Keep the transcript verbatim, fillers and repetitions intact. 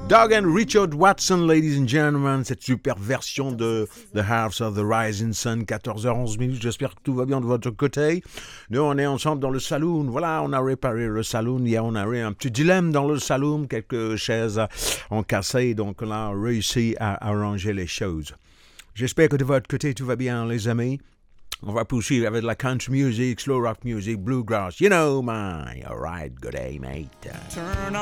Doug and Richard Watson, ladies and gentlemen, cette super version de The House of the Rising Sun, quatorze heures onze minutes. J'espère que tout va bien de votre côté. Nous, on est ensemble dans le saloon. Voilà, on a réparé le saloon. Hier, on a eu un petit dilemme dans le saloon. Quelques chaises ont cassé. Donc là, on a réussi à arranger les choses. J'espère que de votre côté, tout va bien, les amis. On va poursuivre avec la country music, slow rock music, bluegrass. You know, man. All right, good day, mate. Turn